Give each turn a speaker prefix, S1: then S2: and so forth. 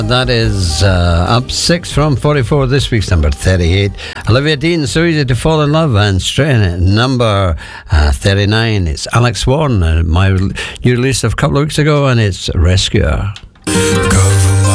S1: That is up 6 from 44, this week's number 38. Olivia Dean, So Easy to Fall in Love, and straight in at number 39, it's Alex Warren, my new release of a couple of weeks ago, and it's Rescuer.
S2: Cover